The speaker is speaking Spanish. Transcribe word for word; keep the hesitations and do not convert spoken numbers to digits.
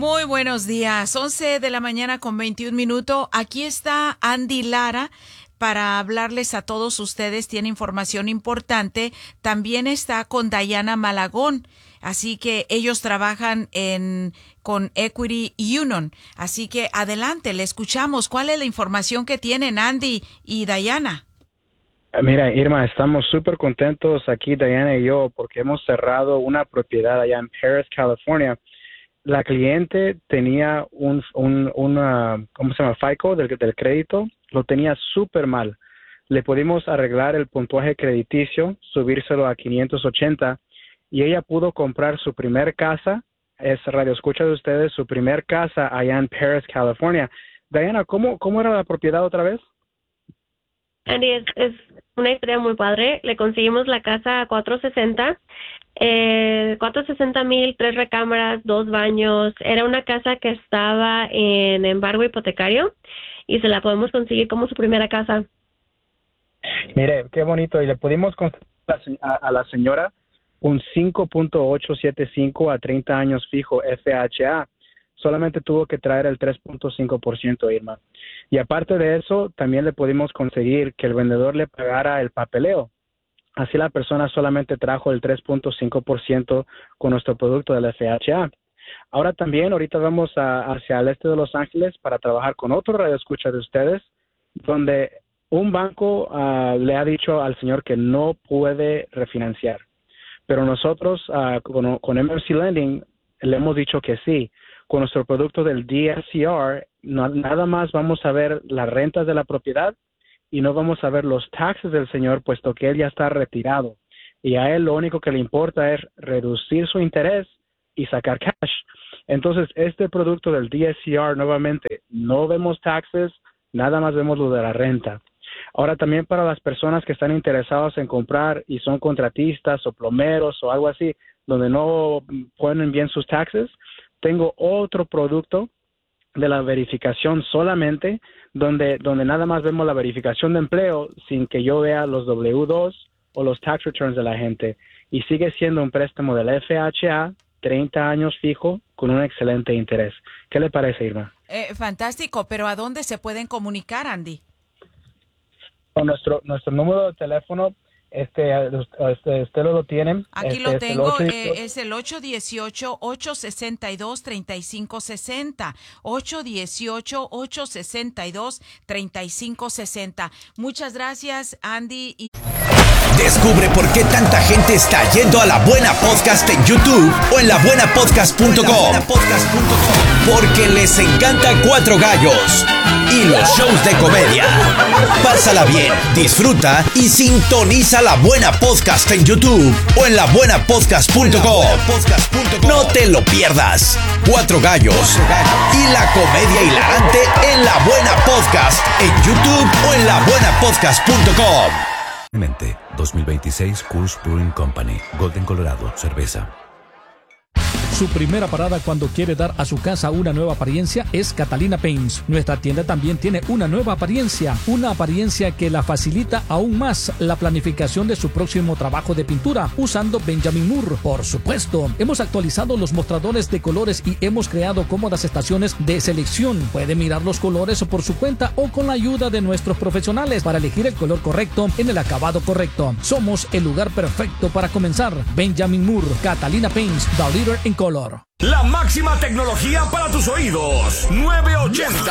Muy buenos días, once de la mañana con veintiún minutos. Aquí está Andy Lara para hablarles a todos ustedes. Tiene información importante. También está con Diana Malagón. Así que ellos trabajan en con Equity Union. Así que adelante, le escuchamos. ¿Cuál es la información que tienen Andy y Diana? Mira, Irma, estamos súper contentos aquí, Diana y yo, porque hemos cerrado una propiedad allá en Perris, California. La cliente tenía un, un una, ¿cómo se llama? FICO del, del crédito, lo tenía súper mal. Le pudimos arreglar el puntuaje crediticio, subírselo a quinientos ochenta, y ella pudo comprar su primer casa, es radio escucha de ustedes, su primer casa allá en Perris, California. Diana, ¿cómo, cómo era la propiedad otra vez? Andy, es, es una historia muy padre. Le conseguimos la casa a cuatrocientos sesenta, eh, cuatrocientos sesenta mil, tres recámaras, dos baños. Era una casa que estaba en embargo hipotecario y se la podemos conseguir como su primera casa. Mire, qué bonito. Y le pudimos conseguir a, a la señora un cinco punto ochocientos setenta y cinco a treinta años fijo F H A. Solamente tuvo que traer el tres punto cinco por ciento, Irma. Y aparte de eso, también le pudimos conseguir que el vendedor le pagara el papeleo. Así la persona solamente trajo el tres punto cinco por ciento con nuestro producto del F H A. Ahora también, ahorita vamos a, hacia el este de Los Ángeles para trabajar con otro radioescucha de ustedes, donde un banco uh, le ha dicho al señor que no puede refinanciar. Pero nosotros, uh, con, con M R C Lending, le hemos dicho que sí. Con nuestro producto del D S C R, no, nada más vamos a ver las rentas de la propiedad y no vamos a ver los taxes del señor, puesto que él ya está retirado. Y a él lo único que le importa es reducir su interés y sacar cash. Entonces, este producto del D S C R, nuevamente, no vemos taxes, nada más vemos lo de la renta. Ahora, también para las personas que están interesadas en comprar y son contratistas o plomeros o algo así, donde no ponen bien sus taxes, tengo otro producto de la verificación solamente, donde, donde nada más vemos la verificación de empleo sin que yo vea los W dos o los tax returns de la gente. Y sigue siendo un préstamo de la F H A, treinta años fijo, con un excelente interés. ¿Qué le parece, Irma? Eh, fantástico, pero ¿a dónde se pueden comunicar, Andy? Con nuestro, nuestro número de teléfono, este, este, usted lo tiene. Aquí este, lo tengo, es el, eh, es el ocho uno ocho, ocho seis dos, tres cinco seis cero. ocho uno ocho, ocho seis dos, tres cinco seis cero. Muchas gracias, Andy. Y... Descubre por qué tanta gente está yendo a La Buena Podcast en YouTube o en la buena podcast punto com. Porque les encanta Cuatro Gallos y los shows de comedia. Pásala bien, disfruta y sintoniza La Buena Podcast en YouTube o en la buena podcast punto com. No te lo pierdas. Cuatro Gallos y la comedia hilarante en La Buena Podcast en YouTube o en la buena podcast punto com. dos mil veintiséis Coors Brewing Company, Golden, Colorado, cerveza. Su primera parada cuando quiere dar a su casa una nueva apariencia es Catalina Paints. Nuestra tienda también tiene una nueva apariencia, una apariencia que la facilita aún más la planificación de su próximo trabajo de pintura usando Benjamin Moore. Por supuesto, hemos actualizado los mostradores de colores y hemos creado cómodas estaciones de selección. Puede mirar los colores por su cuenta o con la ayuda de nuestros profesionales para elegir el color correcto en el acabado correcto. Somos el lugar perfecto para comenzar. Benjamin Moore, Catalina Paints, the leader in color. La máxima tecnología para tus oídos. nueve ochenta